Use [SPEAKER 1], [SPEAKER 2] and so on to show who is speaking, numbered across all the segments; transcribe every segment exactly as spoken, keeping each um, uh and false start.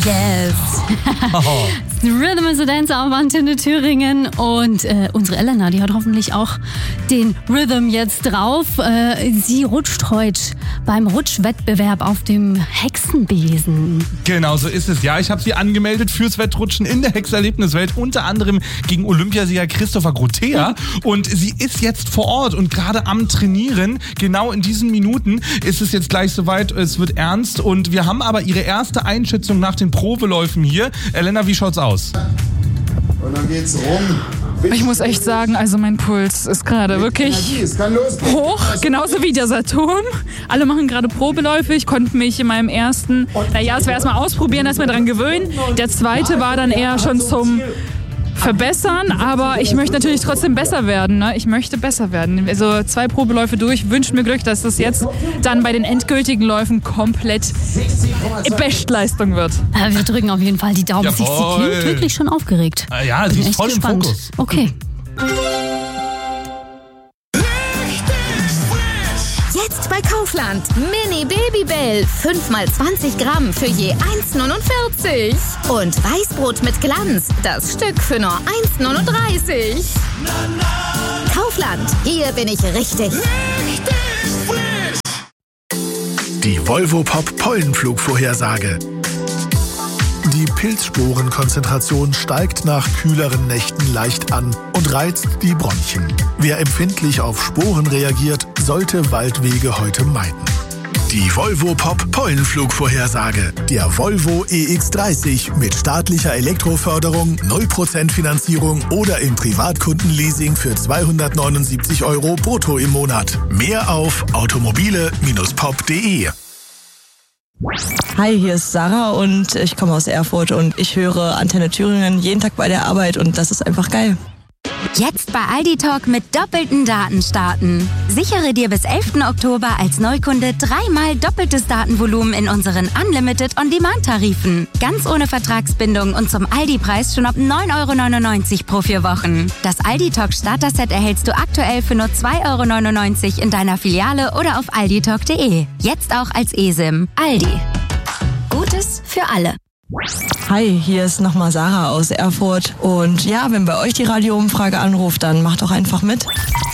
[SPEAKER 1] Yes. Oh. Rhythm is a Dance auf Antenne Thüringen. Und äh, unsere Elena, die hat hoffentlich auch den Rhythm jetzt drauf. Äh, sie rutscht heute beim Rutschwettbewerb auf dem Hexenbesen.
[SPEAKER 2] Genau, so ist es. Ja, ich habe sie angemeldet fürs Wettrutschen in der Hexerlebniswelt. Unter anderem gegen Olympiasieger Christopher Grotea. Und sie ist jetzt vor Ort und gerade am Trainieren. Genau in diesen Minuten ist es jetzt gleich soweit. Es wird ernst. Und wir haben aber ihre erste Einschätzung nach den Probeläufen hier. Elena, wie schaut's aus?
[SPEAKER 3] Und dann geht's rum.
[SPEAKER 4] Ich muss echt sagen, also mein Puls ist gerade wirklich hoch, genauso wie der Saturn. Alle machen gerade Probeläufe. Ich konnte mich in meinem ersten, naja, es war erstmal ausprobieren, erstmal dran gewöhnen. Der zweite war dann eher schon zum Verbessern, aber ich möchte natürlich trotzdem besser werden. Ne? Ich möchte besser werden. Also zwei Probeläufe durch, wünsche mir Glück, dass das jetzt dann bei den endgültigen Läufen komplett Bestleistung wird.
[SPEAKER 1] Wir drücken auf jeden Fall die Daumen. Sie klingt wirklich schon aufgeregt.
[SPEAKER 2] Ja, sie ist voll im Fokus.
[SPEAKER 1] Okay.
[SPEAKER 5] Jetzt bei Kaufland. Mini Babybell. fünf mal zwanzig Gramm für je eins neunundvierzig. Und Weißbrot mit Glanz. Das Stück für nur eins neununddreißig. Kaufland. Hier bin ich richtig.
[SPEAKER 6] Die Volvo Pop Pollenflugvorhersage. Die Pilzsporenkonzentration steigt nach kühleren Nächten leicht an und reizt die Bronchien. Wer empfindlich auf Sporen reagiert, sollte Waldwege heute meiden. Die Volvo Pop Pollenflugvorhersage. Der Volvo E X dreißig mit staatlicher Elektroförderung, null Prozent Finanzierung oder im Privatkundenleasing für zweihundertneunundsiebzig Euro brutto im Monat. Mehr auf automobile Bindestrich pop punkt de.
[SPEAKER 7] Hi, hier ist Sarah und ich komme aus Erfurt und ich höre Antenne Thüringen jeden Tag bei der Arbeit und das ist einfach geil.
[SPEAKER 8] Jetzt bei Aldi Talk mit doppelten Daten starten. Sichere dir bis elften Oktober als Neukunde dreimal doppeltes Datenvolumen in unseren Unlimited On-Demand-Tarifen. Ganz ohne Vertragsbindung und zum Aldi-Preis schon ab neun Euro neunundneunzig pro vier Wochen. Das Aldi Talk Starter-Set erhältst du aktuell für nur zwei Euro neunundneunzig in deiner Filiale oder auf aldi talk punkt de. Jetzt auch als eSIM. Aldi. Gutes für alle.
[SPEAKER 7] Hi, hier ist nochmal Sarah aus Erfurt. Und ja, wenn bei euch die Radioumfrage anruft, dann macht doch einfach mit.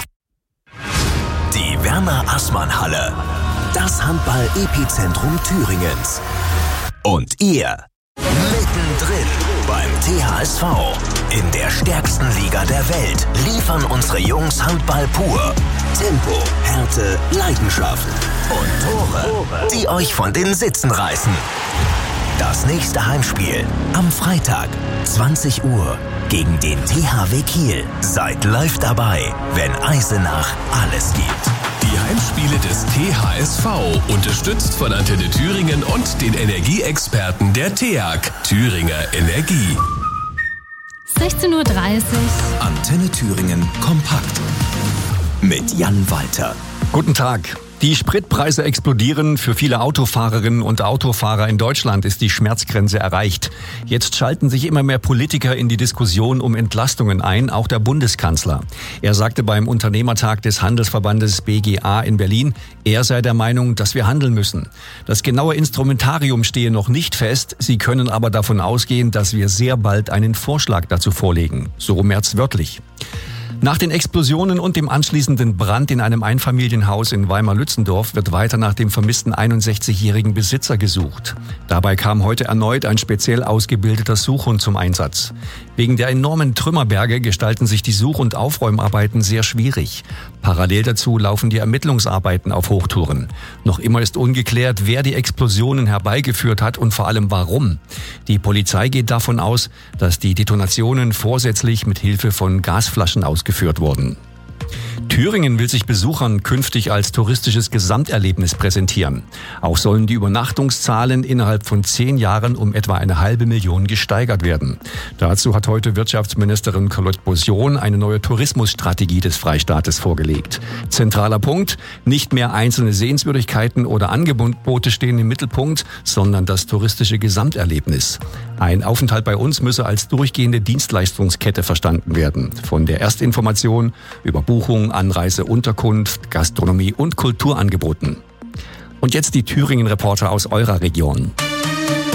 [SPEAKER 9] Die Werner-Assmann-Halle. Das Handball-Epizentrum Thüringens. Und ihr mittendrin beim T H S V. In der stärksten Liga der Welt liefern unsere Jungs Handball pur. Tempo, Härte, Leidenschaft und Tore, die euch von den Sitzen reißen. Das nächste Heimspiel am Freitag, zwanzig Uhr, gegen den T H W Kiel. Seid live dabei, wenn Eisenach alles gibt.
[SPEAKER 10] Die Heimspiele des T H S V, unterstützt von Antenne Thüringen und den Energieexperten der T E A G, Thüringer Energie.
[SPEAKER 1] sechzehn Uhr dreißig.
[SPEAKER 9] Antenne Thüringen kompakt. Mit Jan Walter.
[SPEAKER 11] Guten Tag. Die Spritpreise explodieren. Für viele Autofahrerinnen und Autofahrer in Deutschland ist die Schmerzgrenze erreicht. Jetzt schalten sich immer mehr Politiker in die Diskussion um Entlastungen ein, auch der Bundeskanzler. Er sagte beim Unternehmertag des Handelsverbandes B G A in Berlin, er sei der Meinung, dass wir handeln müssen. Das genaue Instrumentarium stehe noch nicht fest. Sie können aber davon ausgehen, dass wir sehr bald einen Vorschlag dazu vorlegen. So Merz wörtlich. Nach den Explosionen und dem anschließenden Brand in einem Einfamilienhaus in Weimar-Lützendorf wird weiter nach dem vermissten einundsechzigjährigen Besitzer gesucht. Dabei kam heute erneut ein speziell ausgebildeter Suchhund zum Einsatz. Wegen der enormen Trümmerberge gestalten sich die Such- und Aufräumarbeiten sehr schwierig. Parallel dazu laufen die Ermittlungsarbeiten auf Hochtouren. Noch immer ist ungeklärt, wer die Explosionen herbeigeführt hat und vor allem warum. Die Polizei geht davon aus, dass die Detonationen vorsätzlich mit Hilfe von Gasflaschen ausgeführt wurden. Thüringen will sich Besuchern künftig als touristisches Gesamterlebnis präsentieren. Auch sollen die Übernachtungszahlen innerhalb von zehn Jahren um etwa eine halbe Million gesteigert werden. Dazu hat heute Wirtschaftsministerin Charlotte Bosion eine neue Tourismusstrategie des Freistaates vorgelegt. Zentraler Punkt: nicht mehr einzelne Sehenswürdigkeiten oder Angebote stehen im Mittelpunkt, sondern das touristische Gesamterlebnis. Ein Aufenthalt bei uns müsse als durchgehende Dienstleistungskette verstanden werden. Von der Erstinformation über Buchung, Anreise, Unterkunft, Gastronomie und Kulturangeboten. Und jetzt die Thüringen-Reporter aus eurer Region.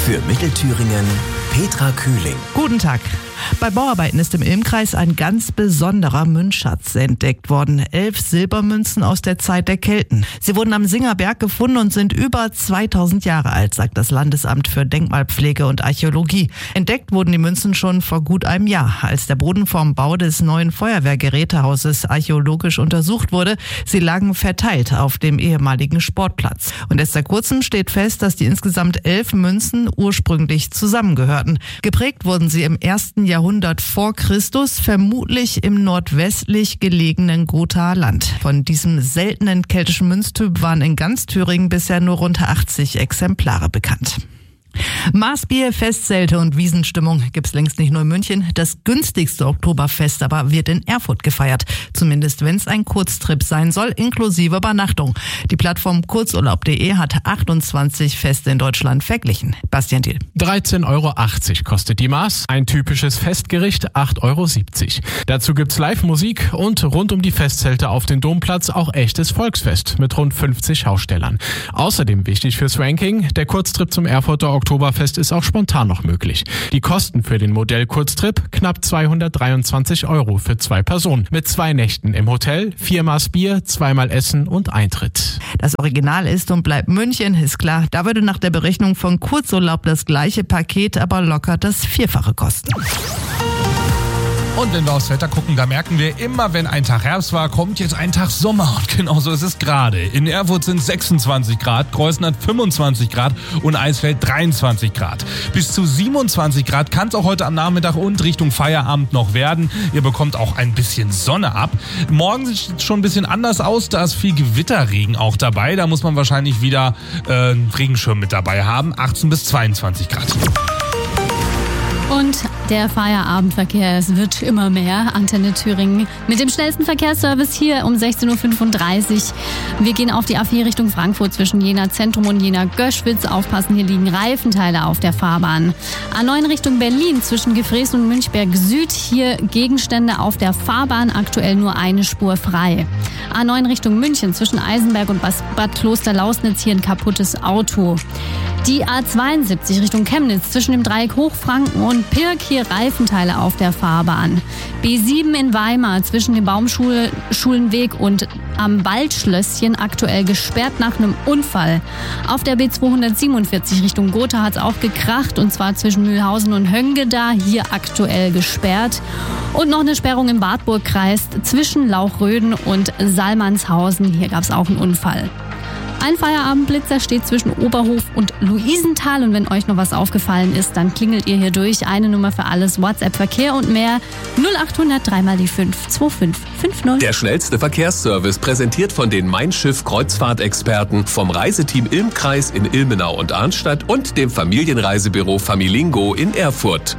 [SPEAKER 9] Für Mittelthüringen Petra Kühling.
[SPEAKER 12] Guten Tag. Bei Bauarbeiten ist im Ilmkreis ein ganz besonderer Münzschatz entdeckt worden. Elf Silbermünzen aus der Zeit der Kelten. Sie wurden am Singerberg gefunden und sind über zweitausend Jahre alt, sagt das Landesamt für Denkmalpflege und Archäologie. Entdeckt wurden die Münzen schon vor gut einem Jahr, als der Boden vorm Bau des neuen Feuerwehrgerätehauses archäologisch untersucht wurde. Sie lagen verteilt auf dem ehemaligen Sportplatz. Und erst seit kurzem steht fest, dass die insgesamt elf Münzen ursprünglich zusammengehörten. Geprägt wurden sie im ersten Jahrhundert vor Christus, vermutlich im nordwestlich gelegenen Gothaer Land. Von diesem seltenen keltischen Münztyp waren in ganz Thüringen bisher nur rund achtzig Exemplare bekannt. Maßbier, Festzelte und Wiesenstimmung gibt's längst nicht nur in München. Das günstigste Oktoberfest aber wird in Erfurt gefeiert. Zumindest wenn es ein Kurztrip sein soll, inklusive Übernachtung. Die Plattform kurzurlaub punkt de hat achtundzwanzig Feste in Deutschland verglichen. Bastian Thiel.
[SPEAKER 13] dreizehn Euro achtzig kostet die Maß. Ein typisches Festgericht acht Euro siebzig. Dazu gibt's Live-Musik und rund um die Festzelte auf dem Domplatz auch echtes Volksfest mit rund fünfzig Schaustellern. Außerdem wichtig fürs Ranking, der Kurztrip zum Erfurter Oktoberfest ist auch spontan noch möglich. Die Kosten für den Modell-Kurztrip knapp zweihundertdreiundzwanzig Euro für zwei Personen. Mit zwei Nächten im Hotel, viermal Bier, zweimal Essen und Eintritt.
[SPEAKER 12] Das Original ist und bleibt München, ist klar. Da würde nach der Berechnung von Kurzurlaub das gleiche Paket aber locker das Vierfache kosten.
[SPEAKER 2] Und wenn wir aufs Wetter gucken, da merken wir immer, wenn ein Tag Herbst war, kommt jetzt ein Tag Sommer. Und genauso ist es gerade. In Erfurt sind sechsundzwanzig Grad, Kreuzen hat fünfundzwanzig Grad und Eisfeld dreiundzwanzig Grad. Bis zu siebenundzwanzig Grad kann es auch heute am Nachmittag und Richtung Feierabend noch werden. Ihr bekommt auch ein bisschen Sonne ab. Morgen sieht es schon ein bisschen anders aus. Da ist viel Gewitterregen auch dabei. Da muss man wahrscheinlich wieder äh, einen Regenschirm mit dabei haben. achtzehn bis zweiundzwanzig Grad.
[SPEAKER 1] Und der Feierabendverkehr, es wird immer mehr. Antenne Thüringen mit dem schnellsten Verkehrsservice hier um sechzehn Uhr fünfunddreißig. Wir gehen auf die A vier Richtung Frankfurt zwischen Jena Zentrum und Jena Göschwitz. Aufpassen, hier liegen Reifenteile auf der Fahrbahn. A neun Richtung Berlin zwischen Gefrees und Münchberg Süd. Hier Gegenstände auf der Fahrbahn, aktuell nur eine Spur frei. A neun Richtung München zwischen Eisenberg und Bad Kloster-Lausnitz, hier ein kaputtes Auto. Die A zweiundsiebzig Richtung Chemnitz zwischen dem Dreieck Hochfranken und Pirk, hier Reifenteile auf der Fahrbahn. B sieben in Weimar zwischen dem Baumschulenweg und am Waldschlösschen aktuell gesperrt nach einem Unfall. Auf der B zweihundertsiebenundvierzig Richtung Gotha hat es auch gekracht, und zwar zwischen Mühlhausen und Höngeda, hier aktuell gesperrt. Und noch eine Sperrung im Wartburgkreis zwischen Lauchröden und Salmanshausen, hier gab es auch einen Unfall. Ein Feierabendblitzer steht zwischen Oberhof und Luisenthal, und wenn euch noch was aufgefallen ist, dann klingelt ihr hier durch. Eine Nummer für alles, WhatsApp, Verkehr und mehr, null achthundert drei mal die fünf zwei fünf fünf null.
[SPEAKER 10] Der schnellste Verkehrsservice, präsentiert von den Mein Schiff Kreuzfahrtexperten vom Reiseteam Ilmkreis in Ilmenau und Arnstadt und dem Familienreisebüro Familingo in Erfurt.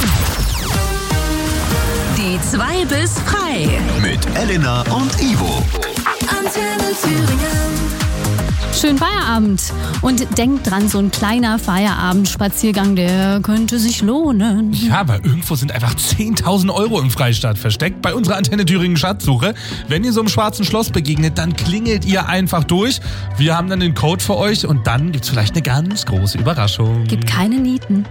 [SPEAKER 8] Die zwei bis frei.
[SPEAKER 9] Mit Elena und Ivo.
[SPEAKER 8] Antenne Thüringen.
[SPEAKER 1] Schönen Feierabend. Und denkt dran, so ein kleiner Feierabendspaziergang, der könnte sich lohnen.
[SPEAKER 2] Ja, aber irgendwo sind einfach zehntausend Euro im Freistaat versteckt bei unserer Antenne Thüringen Schatzsuche. Wenn ihr so einem schwarzen Schloss begegnet, dann klingelt ihr einfach durch. Wir haben dann den Code für euch und dann gibt's vielleicht eine ganz große Überraschung.
[SPEAKER 1] Gibt keine Nieten.